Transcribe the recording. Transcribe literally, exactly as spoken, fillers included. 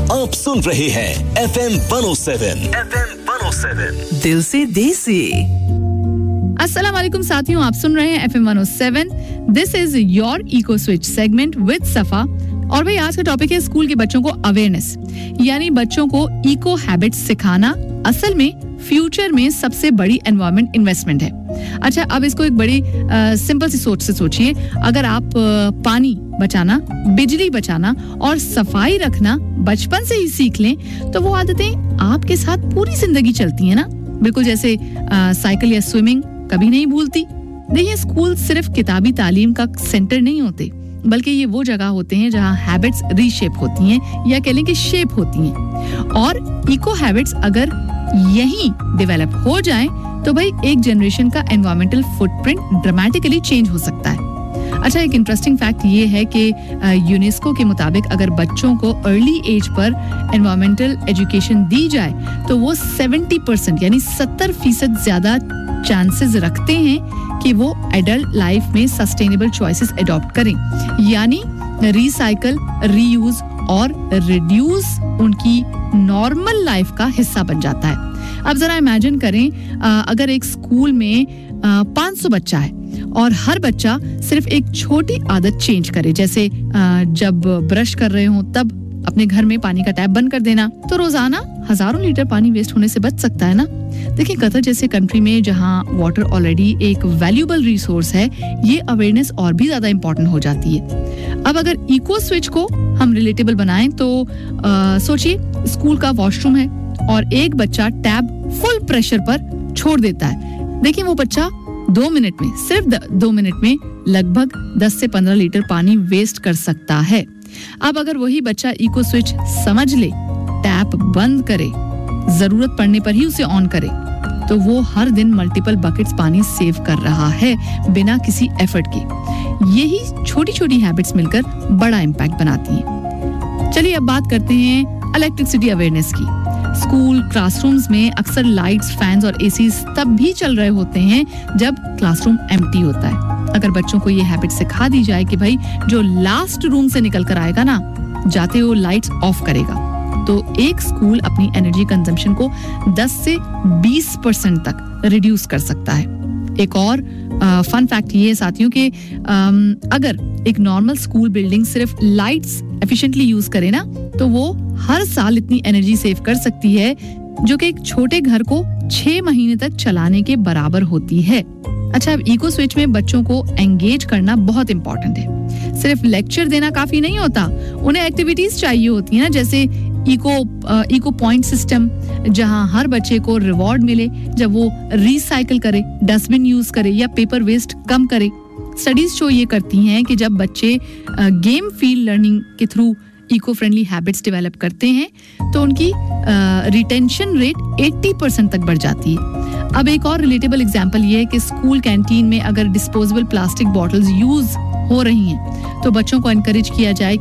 आप सुन रहे हैं F M one O seven F M one O seven दिल से देसी। अस्सलाम वालेकुम साथियों, आप सुन रहे हैं F M one O seven. This is your eco switch segment with सफा। और भाई आज का टॉपिक है स्कूल के बच्चों को अवेयरनेस, यानी बच्चों को इको हैबिट्स सिखाना असल में फ्यूचर में सबसे बड़ी एनवायरमेंट इन्वेस्टमेंट है। अच्छा, अब इसको एक बड़ी सिंपल सी सोच से सोचिए। अगर आप आ, पानी बचाना, बिजली बचाना और सफाई रखना बचपन से ही सीख लें तो वो आदतें आपके साथ पूरी जिंदगी चलती हैं ना। बिल्कुल जैसे आ, साइकिल या स्विमिंग कभी नहीं भूलती। देखिए, स्कूल सिर्फ किताबी तालीम का सेंटर नहीं होते, बल्कि ये वो जगह होते हैं जहाँ हैबिट्स रीशेप होती हैं या कह लें कि शेप होती हैं। और इको हैबिट्स अगर यहीं डेवलप हो जाएं तो भाई एक जनरेशन का एनवायरमेंटल फुटप्रिंट ड्रामेटिकली चेंज हो सकता है। अच्छा, एक इंटरेस्टिंग फैक्ट ये है कि यूनेस्को के मुताबिक अगर बच्चों को early as per environmental education दी जाए तो वो सत्तर परसेंट यानी सत्तर फीसद ज्यादा चांसेस रखते हैं कि वो एडल्ट लाइफ में सस्टेनेबल चॉइसेस अडॉप्ट करें, यानी रिसाइकल, रीयूज और रिड्यूस उनकी नॉर्मल लाइफ का हिस्सा बन जाता है। अब जरा इमेजिन करें, अगर एक स्कूल में पाँच सौ बच्चा है और हर बच्चा सिर्फ एक छोटी आदत चेंज करे, जैसे जब ब्रश कर रहे हो तब अपने घर में पानी का टैप बंद कर देना, तो रोजाना हजारों लीटर पानी वेस्ट होने से बच सकता है ना। देखिए, कतर जैसे कंट्री में जहां वाटर ऑलरेडी एक वैल्यूएबल रिसोर्स है, ये अवेयरनेस और भी ज्यादा इंपॉर्टेंट हो जाती है। अब अगर इको स्विच को हम रिलेटेबल बनाएं तो सोचिए, स्कूल का वॉशरूम है और एक बच्चा टैप फुल प्रेशर पर छोड़ देता है। देखिए, वो बच्चा दो मिनट में, सिर्फ दो मिनट में लगभग दस से पंद्रह लीटर पानी वेस्ट कर सकता है। अब अगर वही बच्चा इको स्विच समझ ले, टैप बंद करे, जरूरत पड़ने पर ही उसे ऑन करे, तो वो हर दिन मल्टीपल बकेट्स पानी सेव कर रहा है बिना किसी एफर्ट के। यही छोटी छोटी हैबिट्स मिलकर बड़ा इम्पैक्ट बनाती हैं। चलिए अब बात करते हैं इलेक्ट्रिसिटी अवेयरनेस की। स्कूल क्लासरूम्स में अक्सर लाइट्स, फैंस और एसीज तब भी चल रहे होते हैं जब क्लासरूम एम्प्टी होता है। अगर बच्चों को ये हैबिट सिखा दी जाए कि भाई जो लास्ट रूम से निकल कर आएगा ना, जाते वो लाइट्स ऑफ करेगा, तो एक स्कूल अपनी एनर्जी कंजम्पशन को दस से बीस परसेंट तक रिड्यूस कर सकता है। एक और फन फैक्ट ये है साथियों कि अगर एक नॉर्मल स्कूल बिल्डिंग सिर्फ लाइट्स एफिशिएंटली यूज करे ना, तो वो हर साल इतनी एनर्जी सेव कर सकती है जो कि एक छोटे घर को छह महीने तक चलाने के बराबर होती है। अच्छा, अब इको स्विच में बच्चों को एंगेज करना बहुत इंपॉर्टेंट है। सिर्फ लेक्चर देना काफी नहीं होता, उन्हें एक्टिविटीज चाहिए होती है ना, जैसे इको इको पॉइंट सिस्टम, जहां हर बच्चे को रिवॉर्ड मिले जब वो रिसाइकिल करे, डस्टबिन यूज करे या पेपर वेस्ट कम करे। स्टडीज शो ये करती हैं कि जब बच्चे गेम फील्ड लर्निंग के through eco friendly habits develop करते हैं तो उनकी रिटेंशन रेट अस्सी परसेंट तक बढ़ जाती है। अब एक और रिलेटेबल एग्जांपल ये है कि स्कूल कैंटीन में अगर डिस्पोजेबल प्लास्टिक बॉटल्स यूज हो रही हैं तो बच्चों को एनकरेज किया जाए